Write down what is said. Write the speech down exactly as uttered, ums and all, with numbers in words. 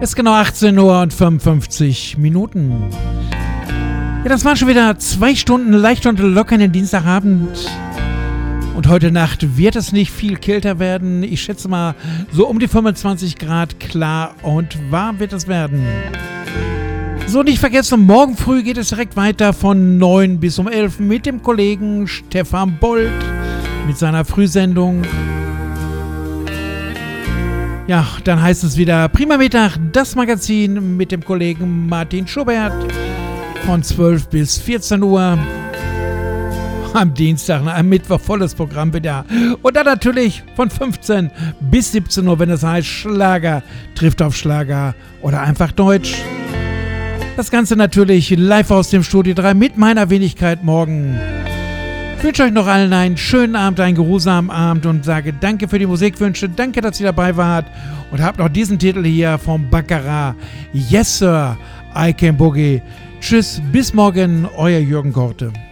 Es ist genau achtzehn Uhr und fünfundfünfzig Minuten. Ja, das waren schon wieder zwei Stunden leicht und locker in den Dienstagabend. Und heute Nacht wird es nicht viel kälter werden. Ich schätze mal, so um die fünfundzwanzig Grad, klar und warm wird es werden. So, nicht vergessen, morgen früh geht es direkt weiter von neun bis um elf mit dem Kollegen Stefan Bold mit seiner Frühsendung. Ja, dann heißt es wieder Prima Mittag, das Magazin mit dem Kollegen Martin Schubert von zwölf bis vierzehn Uhr. Am Dienstag, am Mittwoch volles Programm wieder. Und dann natürlich von fünfzehn bis siebzehn Uhr, wenn es heißt Schlager trifft auf Schlager oder einfach Deutsch. Das Ganze natürlich live aus dem Studio drei mit meiner Wenigkeit morgen. Ich wünsche euch noch allen einen schönen Abend, einen geruhsamen Abend und sage danke für die Musikwünsche, danke, dass ihr dabei wart und habt noch diesen Titel hier vom Baccarat. Yes Sir, I Can Boogie. Tschüss, bis morgen, euer Jürgen Korte.